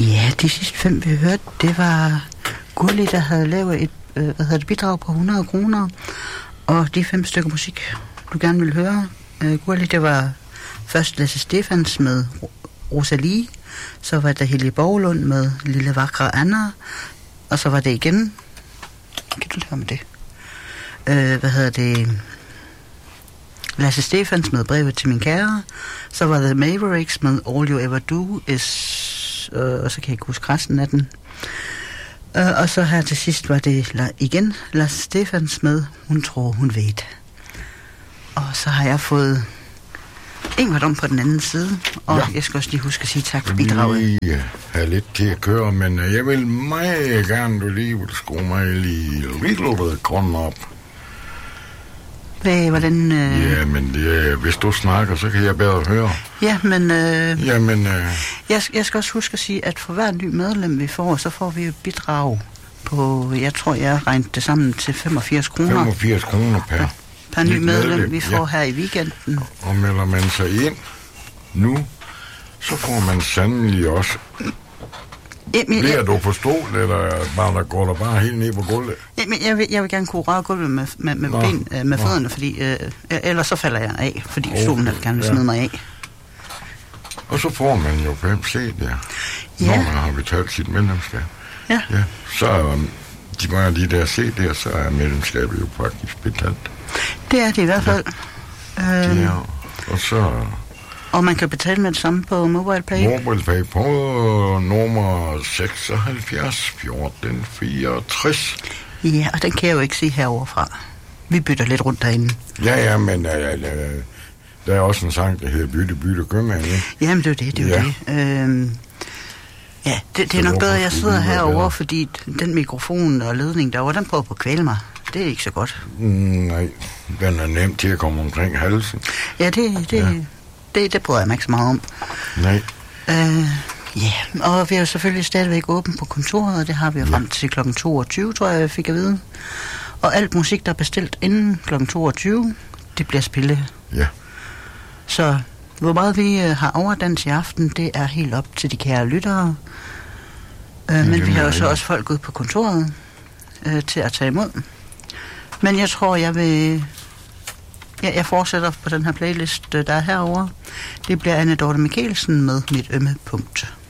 Ja, de sidste 5, vi hørte, det var Gurli, der havde lavet et bidrag på 100 kroner. Og de 5 stykker musik, du gerne vil høre, Gurli, det var først Lasse Stefans med Rosalie, så var der Helge Borglund med Lille Vakre Anna, og så var det igen, kan du høre med det, Lasse Stefans med Brevet til min kære, så var det Mavericks med All You Ever Do Is, og så kan jeg ikke huske resten af den. Og så her til sidst var det igen Lasse Stefans med Hun tror hun ved. Og så har jeg fået Ingvard om på den anden side, og jeg skal også lige huske at sige tak for bidraget. Jeg har lidt til at køre, men jeg vil meget gerne, du lige vil skrue mig lige lidt grøn op. Hvordan? Ja, men hvis du snakker, så kan jeg bedre høre. Ja, men... Jeg skal også huske at sige, at for hver ny medlem, vi får, så får vi et bidrag på, jeg tror, jeg regnet det sammen til 85 kroner. 85 kroner per ny medlem, vi får her i weekenden. Og melder man sig ind nu, så får man sandelig også... Bliver du på stol, eller går der bare helt ned på gulvet? Jamen, jeg vil gerne kunne røre gulvet med fødderne, fordi ellers så falder jeg af, fordi stolen gerne vil smide mig af. Og så får man jo 5 CD'er, når man har betalt sit medlemskab. Ja. Så er de mange af de der CD'er, så er medlemskabet jo faktisk betalt. Det er det i hvert fald. Og så... Og man kan betale med det samme på MobilePay? MobilePay på nummer 76 14 64. Ja, og den kan jeg jo ikke se herovre fra. Vi bytter lidt rundt derinde. Ja, men der er også en sang, der hedder Bytte Købmand, ikke? Jamen, det er det. Det er nok bedre, at jeg sidder herovre, fordi den mikrofon og ledning derovre, den prøver på at kvæle mig. Det er ikke så godt. Nej, den er nemt til at komme omkring halsen. Ja, det bryder jeg mig ikke så meget om. Nej. Og vi er jo selvfølgelig stadigvæk åbent på kontoret, og det har vi jo frem til kl. 22, tror jeg fik at vide. Og alt musik, der er bestilt inden kl. 22, det bliver spillet. Ja. Så hvor meget vi har overdans i aften, det er helt op til de kære lyttere. Men vi har jo så også folk ude på kontoret til at tage imod. Men jeg tror, jeg fortsætter på den her playlist, der er herovre. Det bliver Anne Dorte Mikkelsen med Mit ømme punkt.